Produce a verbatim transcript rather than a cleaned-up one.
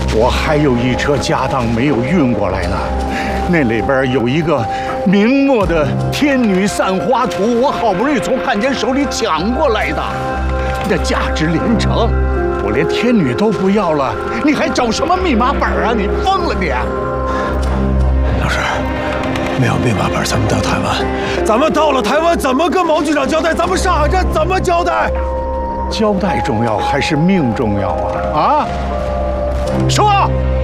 我还有一车家当没有运过来呢，那里边有一个明末的天女散花图，我好不容易从汉奸手里抢过来的，那价值连城。我连天女都不要了，你还找什么密码本啊？你疯了你！ 老师，没有密码本，咱们到台湾，咱们到了台湾怎么跟毛局长交代？咱们上海站怎么交代？ 交代重要还是命重要啊？啊！说。